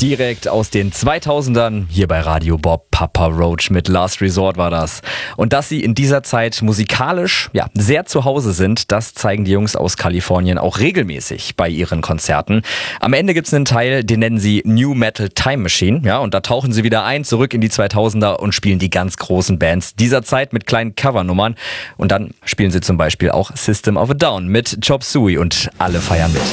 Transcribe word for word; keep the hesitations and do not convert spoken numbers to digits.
Direkt aus den zweitausendern, hier bei Radio Bob, Papa Roach mit Last Resort war das. Und dass sie in dieser Zeit musikalisch ja sehr zu Hause sind, das zeigen die Jungs aus Kalifornien auch regelmäßig bei ihren Konzerten. Am Ende gibt's einen Teil, den nennen sie New Metal Time Machine. Ja, und da tauchen sie wieder ein, zurück in die zweitausender und spielen die ganz großen Bands dieser Zeit mit kleinen Covernummern. Und dann spielen sie zum Beispiel auch System of a Down mit Chop Suey und alle feiern mit.